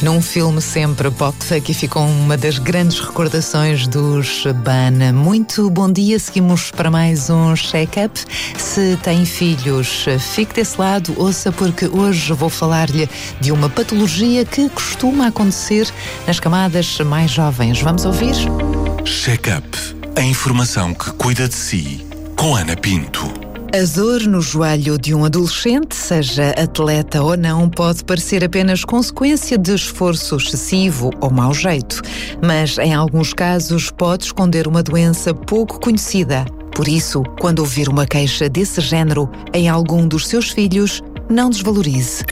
Num filme sempre pop, aqui ficou uma das grandes recordações dos Ban. Muito bom dia, seguimos para mais um check-up. Se tem filhos, fique desse lado, ouça, porque hoje vou falar-lhe de uma patologia que costuma acontecer nas camadas mais jovens. Vamos ouvir? Check-up, a informação que cuida de si, com Ana Pinto. A dor no joelho de um adolescente, seja atleta ou não, pode parecer apenas consequência de esforço excessivo ou mau jeito, mas em alguns casos pode esconder uma doença pouco conhecida. Por isso, quando ouvir uma queixa desse género em algum dos seus filhos, não desvalorize.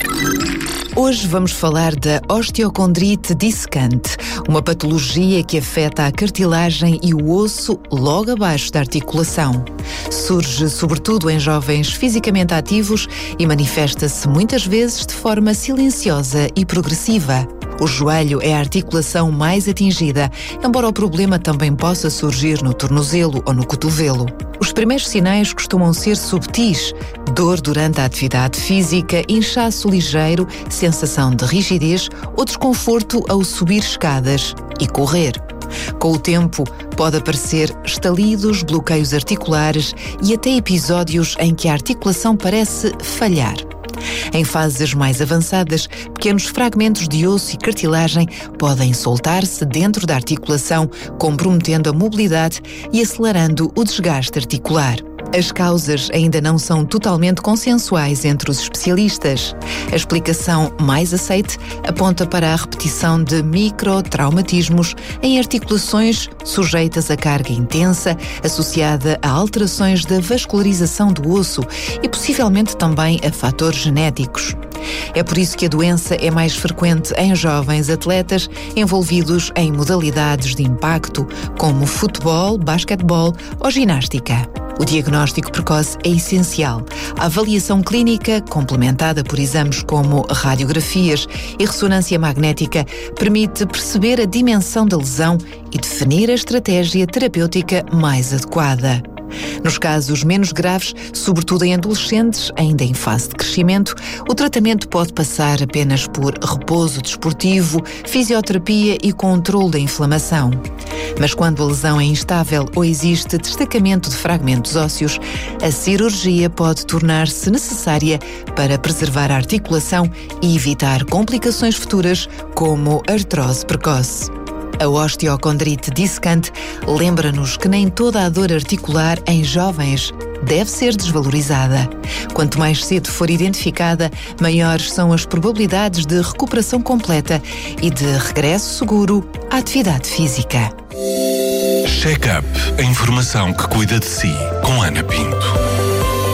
Hoje vamos falar da osteocondrite dissecante, uma patologia que afeta a cartilagem e o osso logo abaixo da articulação. Surge sobretudo em jovens fisicamente ativos e manifesta-se muitas vezes de forma silenciosa e progressiva. O joelho é a articulação mais atingida, embora o problema também possa surgir no tornozelo ou no cotovelo. Os primeiros sinais costumam ser subtis: dor durante a atividade física, inchaço ligeiro, sensação de rigidez ou desconforto ao subir escadas e correr. Com o tempo, pode aparecer estalidos, bloqueios articulares e até episódios em que a articulação parece falhar. Em fases mais avançadas, pequenos fragmentos de osso e cartilagem podem soltar-se dentro da articulação, comprometendo a mobilidade e acelerando o desgaste articular. As causas ainda não são totalmente consensuais entre os especialistas. A explicação mais aceite aponta para a repetição de microtraumatismos em articulações sujeitas a carga intensa, associada a alterações da vascularização do osso e possivelmente também a fatores genéticos. É por isso que a doença é mais frequente em jovens atletas envolvidos em modalidades de impacto, como futebol, basquetebol ou ginástica. O diagnóstico precoce é essencial. A avaliação clínica, complementada por exames como radiografias e ressonância magnética, permite perceber a dimensão da lesão e definir a estratégia terapêutica mais adequada. Nos casos menos graves, sobretudo em adolescentes ainda em fase de crescimento, o tratamento pode passar apenas por repouso desportivo, fisioterapia e controle da inflamação. Mas quando a lesão é instável ou existe destacamento de fragmentos ósseos, a cirurgia pode tornar-se necessária para preservar a articulação e evitar complicações futuras, como artrose precoce. A osteocondrite dissecante lembra-nos que nem toda a dor articular em jovens deve ser desvalorizada. Quanto mais cedo for identificada, maiores são as probabilidades de recuperação completa e de regresso seguro à atividade física. Check-up, a informação que cuida de si, com Ana Pinto.